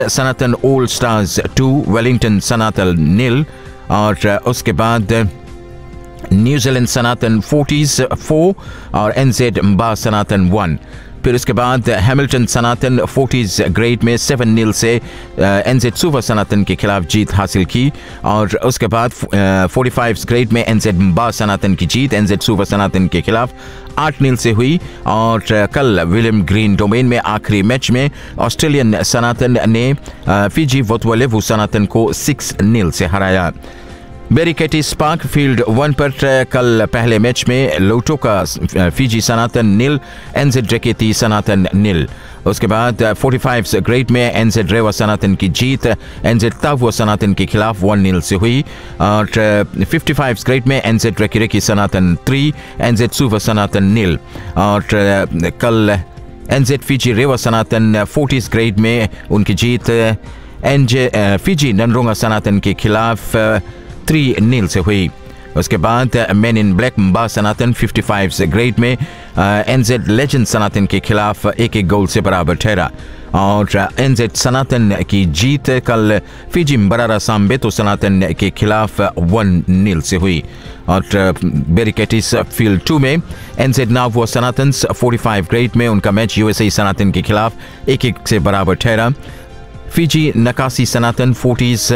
सनातन old stars 2, Wellington सनातन 0 और उसके बाद न्यूजीलैंड सनातन 40s 4 और एनजेड म्बा सनातन 1। फिर उसके बाद हैमिल्टन सनातन 40s ग्रेड में 7-0 से एनजेड सुपर सनातन के खिलाफ जीत हासिल की और उसके बाद 45s ग्रेड में एनजेड म्बा सनातन की जीत एनजेड सुपर सनातन के खिलाफ 8-0 से हुई। और कल विलियम ग्रीन डोमेन में आखिरी मैच में ऑस्ट्रेलियन सनातन ने फिजी वोतुलेवु सनातन को 6-0 से हराया। बेरी कैटिस पार्क फील्ड 1 पर कल पहले मैच में लोटोका फिजी सनातन 0, एनजेड रेकेती सनातन 0। उसके बाद 45s ग्रेड में एनजेड रेवा सनातन की जीत एनजेड तावो सनातन के खिलाफ 1-0 से हुई। और 55s ग्रेड में एनजेड रेकी सनातन 3, एनजेड सुवा सनातन 0। और कल एनजेड फिजी रेवा सनातन 40s ग्रेड में उनकी जीत फिजी ननरोंगा सनातन के खिलाफ 3-0 से हुई। उसके बाद man in black म्बा Sanatan 55s grade में एनजेड लेजेंड सनातन के खिलाफ 1-1 गोल से बराबर ठहरा। और एनजेड सनातन की जीत कल फिजी म्बरारा सांबेतो सनातन के खिलाफ 1-0 से हुई। और बेरी कैटिस फील्ड 2 में एनजेड नावो सनातन 45 ग्रेड में उनका मैच यूएसए सनातन के खिलाफ 1-1 से बराबर ठहरा। फिजी नकासी सनातन 40s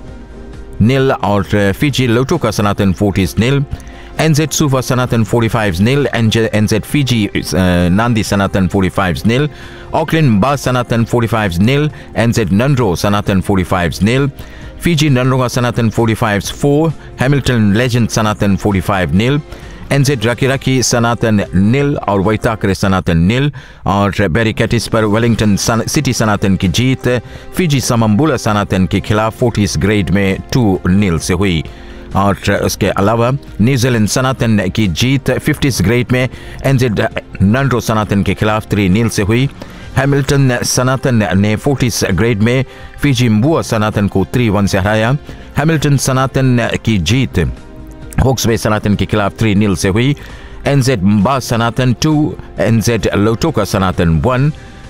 0 और फिजी लोटोका सनातन 40s 0, एनजेड सुवा सनातन 45s 0, एनजेड फिजी नांदी सनातन 45s 0, ऑकलैंड म्बा सनातन 45s 0, एनजेड ननरो सनातन 45s 0, फिजी ननरोंगा सनातन 45s 4, हैमिल्टन लेजेंड सनातन 45 0, एनजेड राकी सनातन 0 और वैताकरे सनातन 0। और बेरी कैटिस पर वेलिंगटन सिटी सनातन की जीत फिजी समम्बुला सनातन के खिलाफ 40s ग्रेड में 2-0 से हुई। और उसके अलावा न्यूजीलैंड सनातन की जीत 50s ग्रेड में एनजेड ननरो सनातन के खिलाफ 3-0 से हुई। हैमिल्टन सनातन ने 40s ग्रेड में फिजी म्बुआ सनातन को 3-1 से हराया। हैमिल्टन सनातन की जीत होक्सवे सनातन के खिलाफ 3-0 से हुई। एनजेड म्बा सनातन 2, एनजेड लोटोका सनातन 1।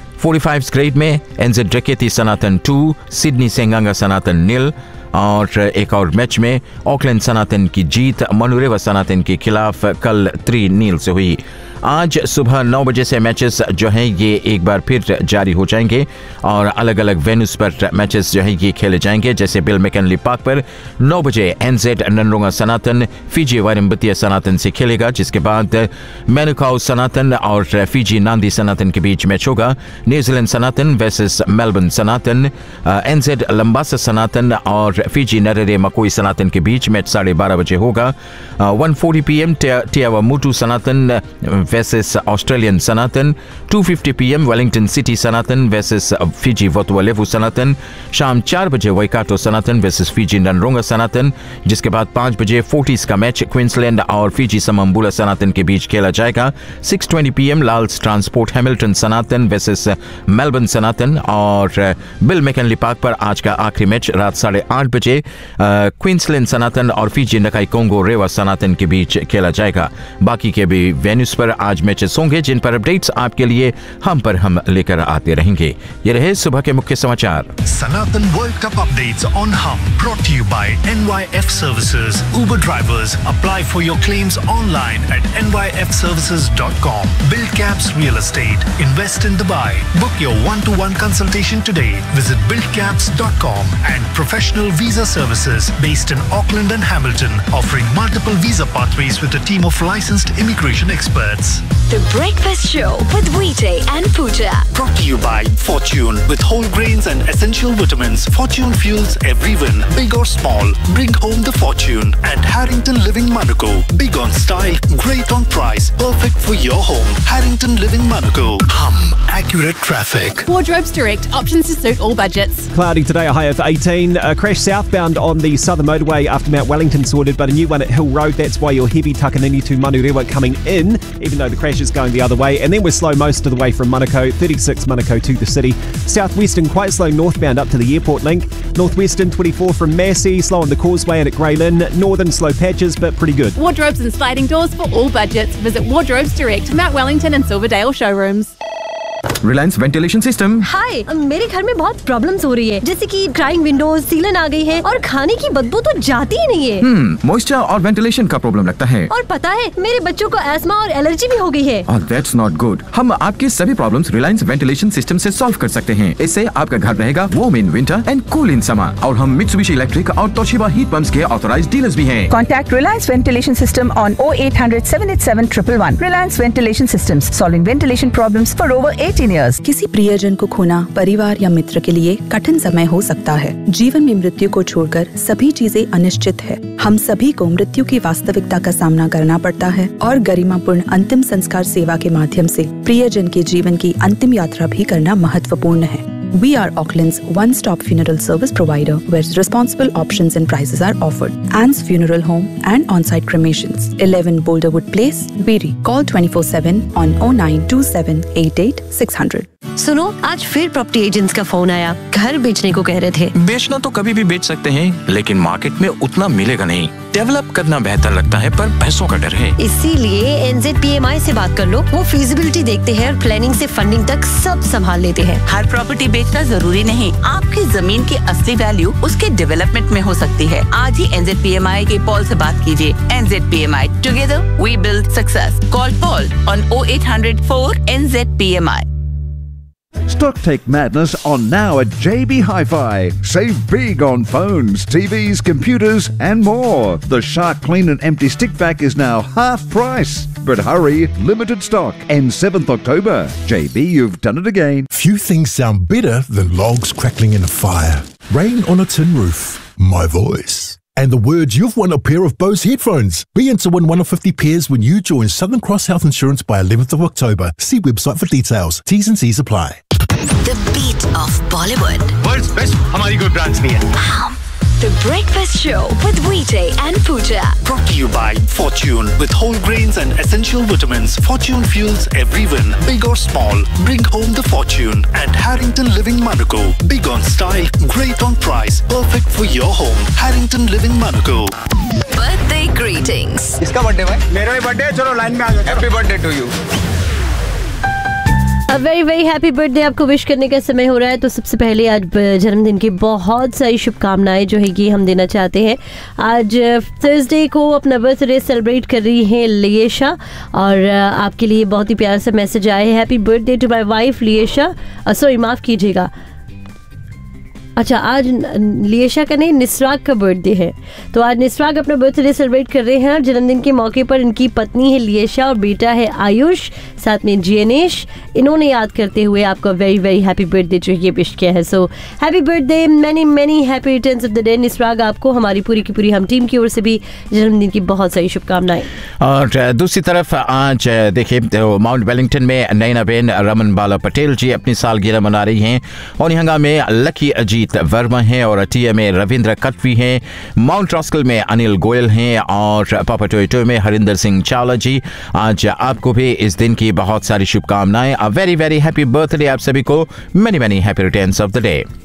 45s ग्रेड में एनजेड रेकेती सनातन 2, सिडनी सेंगांगा सनातन 0। और एक और मैच में ऑकलैंड सनातन की जीत मनुरेवा सनातन के खिलाफ कल 3-0 से हुई। आज सुबह 9 बजे से मैचेस जो हैं ये एक बार फिर जारी हो जाएंगे और अलग अलग वेन्यूज पर मैचेस जो हैं ये खेले जाएंगे। जैसे बिल मैकनली पार्क पर 9 बजे एनजेड ननरोंगा सनातन फिजी वायरम्बतिया सनातन से खेलेगा, जिसके बाद मैनुकाउ सनातन और फिजी नांदी सनातन के बीच मैच होगा। न्यूजीलैंड सनातन वर्सेस मेलबर्न सनातन, एनजेड लंबासा सनातन और फिजी नरेरे मकोई सनातन के बीच मैच 12:30 बजे होगा। 1:40 PM टियावामुटू सनातन वर्सेस ऑस्ट्रेलियन सनातन, 2:50 PM वेलिंगटन सिटी सनातन वर्सेस फिजी वोतुलेवु सनातन, शाम 4 बजे वैकाटो सनातन वर्सेस फिजी ननरोंगा सनातन, जिसके बाद 5 बजे 40s का मैच क्वींसलैंड और फिजी समम्बुला सनातन के बीच खेला जाएगा। 6:20 PM लाल्स ट्रांसपोर्ट हैमिल्टन सनातन वर्सेस मेलबर्न सनातन। और बिल मैकनली पार्क पर आज का आखिरी मैच रात 8:30 बजे क्वींसलैंड सनातन और फिजी नकाई कोंगो रेवा सनातन के बीच खेला जाएगा। बाकी के भी वेन्यूज पर आज मैचेस होंगे, जिन पर अपडेट्स आपके लिए हम लेकर आते रहेंगे। ये रहे सुबह के मुख्य समाचार। Sanatan World Cup updates on Hum, brought to you by NYF Services. Uber drivers, apply for your claims online at nyfservices.com. Build Cabs Real Estate. Invest in Dubai. Book your one-to-one consultation today. Visit buildcabs.com. And Professional Visa Services, based in Auckland and Hamilton, offering multiple visa pathways with a team of licensed immigration experts. The Breakfast Show with Weekday and Pooja. Brought to you by Fortune. With whole grains and essential vitamins, Fortune fuels every win. Big or small, bring home the fortune. And Harrington Living Monaco. Big on style, great on price. Perfect for your home. Harrington Living Monaco. Hum. Accurate traffic. Wardrobes Direct. Options to suit all budgets. Cloudy today, a high of 18. A crash southbound on the southern motorway after Mount Wellington sorted, but a new one at Hill Road. That's why you're heavy Takanini to Manurewa coming in, even though the crash is going the other way. And then we're slow most of the way from Manukau, 36 Manukau to the city. Southwestern quite slow northbound up to the airport link. Northwestern 24 from Massey, slow on the causeway and at Grey Lynn. Northern slow patches, but pretty good. Wardrobes and sliding doors for all budgets. Visit Wardrobes Direct, Mount Wellington and Silverdale showrooms. Reliance ventilation system. हाय, मेरे घर में बहुत problems हो रही है, जैसे कि drawing Windows, सीलन आ गई है और खाने की बदबू तो जाती ही नहीं है। मॉइस्चर और वेंटिलेशन का प्रॉब्लम लगता है। और पता है, मेरे बच्चों को एस्मा और एलर्जी भी हो गई है। That's not good। हम आपके सभी प्रॉब्लम्स रिलायंस वेंटिलेशन सिस्टम से सॉल्व कर सकते हैं। इससे आपका घर रहेगा warm in winter and cool in summer. और हम मित्सुबिशी इलेक्ट्रिक और तोशिबा हीट पंप्स के ऑथराइज्ड डीलर्स भी हैं। Contact Reliance Ventilation System on 0800 787 111. Reliance Ventilation Systems, solving ventilation problems for over 18 years. किसी प्रियजन को खोना परिवार या मित्र के लिए कठिन समय हो सकता है। जीवन में मृत्यु को छोड़कर सभी चीजें अनिश्चित है। हम सभी को मृत्यु की वास्तविकता का सामना करना पड़ता है और गरिमापूर्ण अंतिम संस्कार सेवा के माध्यम से प्रियजन के जीवन की अंतिम यात्रा भी करना महत्वपूर्ण है। We are Auckland's one-stop funeral service provider where responsible options and prices are offered. Anne's Funeral Home and on-site cremations. 11 Boulderwood Place, Beery. Call 24/7 on 0927 88 600. सुनो, आज फिर प्रॉपर्टी एजेंट्स का फोन आया। घर बेचने को कह रहे थे। बेचना तो कभी भी बेच सकते हैं, लेकिन मार्केट में उतना मिलेगा नहीं। डेवलप करना बेहतर लगता है, पर पैसों का डर है। इसीलिए NZPMI से बात कर लो। वो फिजिबिलिटी देखते हैं और प्लानिंग से फंडिंग तक सब संभाल लेते हैं। हर प्रॉपर्टी बेचना जरूरी नहीं। आपकी जमीन की असली वैल्यू उसके डेवलपमेंट में हो सकती है। आज ही NZPMI के पॉल से बात कीजिए। NZPMI, together we build success. Call Paul on 0800 4 NZPMI. Stocktake madness on now at JB Hi-Fi. Save big on phones, TVs, computers and more. The Shark Clean and Empty stick pack is now half price. But hurry, limited stock. Ends 7th October. JB, you've done it again. Few things sound better than logs crackling in a fire. Rain on a tin roof. My voice. And the words, you've won a pair of Bose headphones. Be in to win one of 50 pairs when you join Southern Cross Health Insurance by 11th of October. See website for details. T's and C's apply. The beat of Bollywood. World's best हमारी कोई branch नहीं है। The Breakfast Show with Weeday and Pooja. Brought to you by Fortune. With whole grains and essential vitamins, Fortune fuels every win, big or small. Bring home the fortune. And Harrington Living Monaco. Big on style, great on price. Perfect for your home. Harrington Living Monaco. Birthday greetings. इसका birthday भाई? मेरा भी birthday है, चलो line में आ जाओ। Happy birthday to you. Very very happy birthday आपको wish करने का समय हो रहा है। तो सबसे पहले आज जन्मदिन की बहुत सारी शुभकामनाएं जो है कि हम देना चाहते हैं। आज थर्सडे को अपना बर्थडे सेलिब्रेट कर रही हैं लिएशा और आपके लिए बहुत ही प्यारा सा मैसेज आया है। Happy birthday to my wife लिएशा। Sorry, माफ़ कीजिएगा, अच्छा आज लिएशा का नहीं, निसराग का बर्थडे है। तो आज निसराग अपना बर्थडे सेलिब्रेट कर रहे हैं और जन्मदिन के मौके पर इनकी पत्नी है लिएशा और बेटा है आयुष, साथ में जियनेश। इन्होंने याद करते हुए आपको वेरी वेरी हैप्पी बर्थडे जो ये विश किया है। So happy birthday, many many happy returns of the day निसराग। आपको हमारी पूरी की पूरी हम टीम की ओर से भी जन्मदिन की बहुत सारी शुभकामनाएं। और दूसरी तरफ आज देखिए तो माउंट वेलिंगटन में नैना बेन रमन बाला पटेल जी अपनी सालगिरह मना रही हैं और यहाँ में लकी अजीत वर्मा हैं और टीए में रविंद्र कटवी हैं। माउंट रॉस्कल में अनिल गोयल हैं और पापाटोइटो में हरिंदर सिंह चावला जी। आज आपको भी इस दिन की बहुत सारी शुभकामनाएं। A very very happy birthday आप सभी को। Many many happy returns of the day.